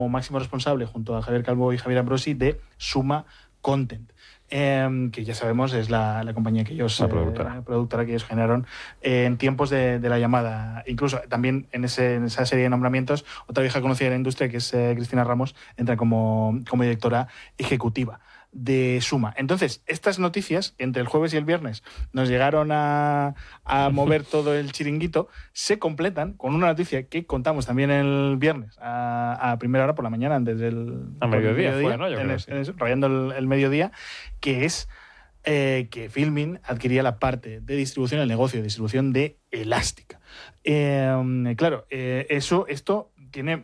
máximo responsable, junto a Javier Calvo y Javier Ambrosi, de Suma Content. Que ya sabemos es la compañía que ellos, productora que ellos generaron en tiempos de la llamada. Incluso también en esa serie de nombramientos, otra vieja conocida de la industria, que es Cristina Ramos, entra como directora ejecutiva de Suma. Entonces, estas noticias, entre el jueves y el viernes, nos llegaron a mover todo el chiringuito, se completan con una noticia que contamos también el viernes a primera hora por la mañana, antes del mediodía fue, ¿no? Yo creo, sí. Rayando el mediodía, que es que Filmin adquiría la parte de distribución, el negocio de distribución de Elástica. Claro, esto tiene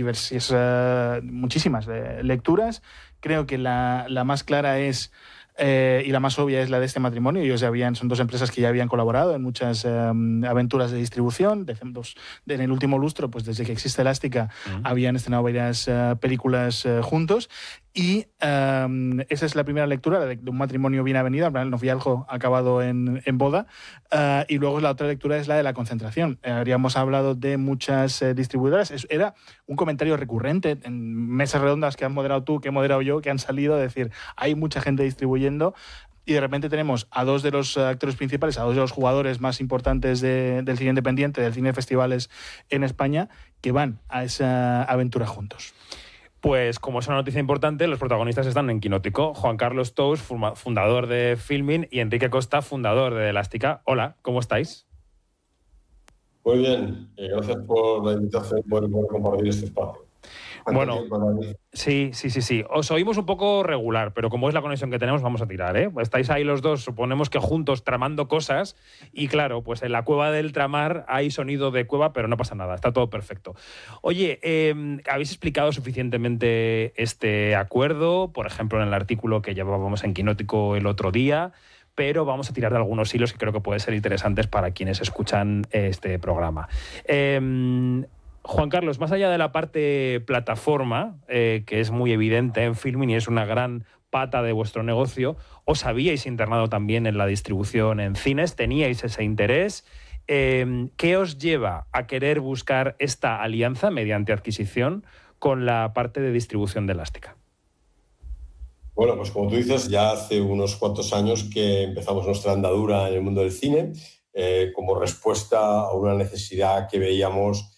muchísimas lecturas. Creo que la más clara es y la más obvia es la de este matrimonio. Ellos son dos empresas que ya habían colaborado en muchas aventuras de distribución. En el último lustro, pues desde que existe Elástica, habían estrenado varias películas juntos. Y esa es la primera lectura, de un matrimonio bien avenido, el noviazgo acabado en boda. Y luego la otra lectura es la de la concentración. Habríamos hablado de muchas distribuidoras. Era un comentario recurrente en mesas redondas que has moderado tú, que he moderado yo, que han salido, decir, hay mucha gente distribuyendo. Y de repente tenemos a dos de los actores principales, a dos de los jugadores más importantes del cine independiente, del cine de festivales en España, que van a esa aventura juntos. Pues como es una noticia importante, los protagonistas están en Quinótico. Juan Carlos Tous, fundador de Filmin, y Enrique Costa, fundador de Elástica. Hola, ¿cómo estáis? Muy bien, gracias por la invitación, por compartir este espacio. Bueno, sí. Os oímos un poco regular, pero como es la conexión que tenemos, vamos a tirar, ¿eh? Estáis ahí los dos, suponemos que juntos, tramando cosas, y claro, pues en la cueva del tramar hay sonido de cueva, pero no pasa nada, está todo perfecto. Oye, ¿habéis explicado suficientemente este acuerdo? Por ejemplo, en el artículo que llevábamos en Quinótico el otro día, pero vamos a tirar de algunos hilos que creo que pueden ser interesantes para quienes escuchan este programa. Juan Carlos, más allá de la parte plataforma, que es muy evidente en Filmin y es una gran pata de vuestro negocio, os habíais internado también en la distribución en cines, teníais ese interés. ¿Qué os lleva a querer buscar esta alianza mediante adquisición con la parte de distribución de Elástica? Bueno, pues como tú dices, ya hace unos cuantos años que empezamos nuestra andadura en el mundo del cine, como respuesta a una necesidad que veíamos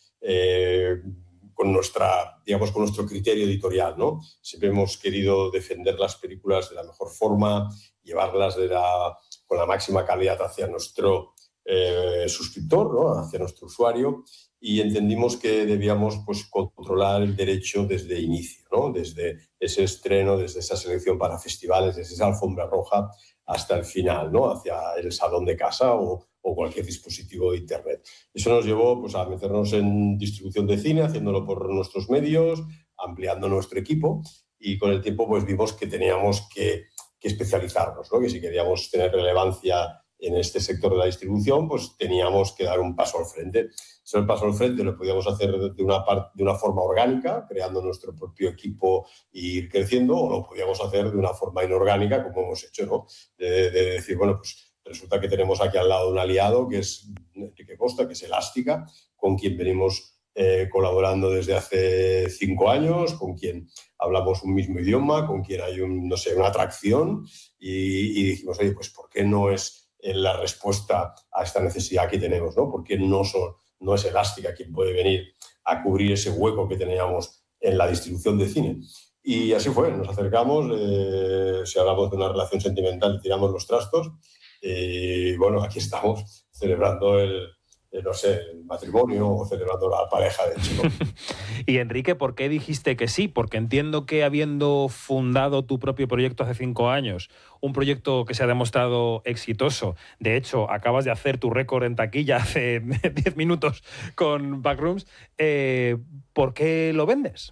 con nuestro criterio editorial, ¿no? Siempre hemos querido defender las películas de la mejor forma, llevarlas con la máxima calidad hacia nuestro suscriptor, ¿no? Hacia nuestro usuario, y entendimos que debíamos, pues, controlar el derecho desde inicio, ¿no? Desde ese estreno, desde esa selección para festivales, desde esa alfombra roja hasta el final, ¿no? Hacia el salón de casa o cualquier dispositivo de Internet. Eso nos llevó, pues, a meternos en distribución de cine, haciéndolo por nuestros medios, ampliando nuestro equipo, y con el tiempo, pues, vimos que teníamos que especializarnos, ¿no? Que si queríamos tener relevancia en este sector de la distribución, pues teníamos que dar un paso al frente. El paso al frente lo podíamos hacer de una forma orgánica, creando nuestro propio equipo e ir creciendo, o lo podíamos hacer de una forma inorgánica, como hemos hecho, ¿no? De decir, bueno, pues resulta que tenemos aquí al lado un aliado que es Enrique Costa, que es Elástica, con quien venimos colaborando desde hace 5 años, con quien hablamos un mismo idioma, con quien hay una atracción, y dijimos, oye, pues ¿por qué no es la respuesta a esta necesidad que tenemos, ¿no? ¿Por qué no es Elástica quien puede venir a cubrir ese hueco que teníamos en la distribución de cine? Y así fue, nos acercamos, si hablamos de una relación sentimental, tiramos los trastos, y bueno, aquí estamos celebrando el matrimonio o celebrando la pareja de chico. Y Enrique, ¿por qué dijiste que sí? Porque entiendo que habiendo fundado tu propio proyecto hace 5 años, un proyecto que se ha demostrado exitoso, de hecho, acabas de hacer tu récord en taquilla hace 10 minutos con Backrooms, ¿por qué lo vendes?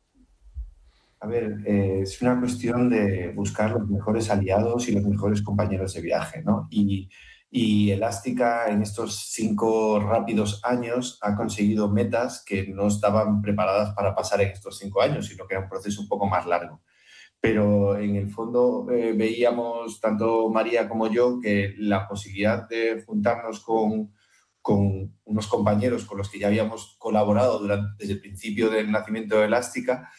A ver, es una cuestión de buscar los mejores aliados y los mejores compañeros de viaje, ¿no? Y Elástica en estos 5 rápidos años ha conseguido metas que no estaban preparadas para pasar en estos 5 años, sino que era un proceso un poco más largo. Pero en el fondo veíamos, tanto María como yo, que la posibilidad de juntarnos con con unos compañeros con los que ya habíamos colaborado desde el principio del nacimiento de Elástica,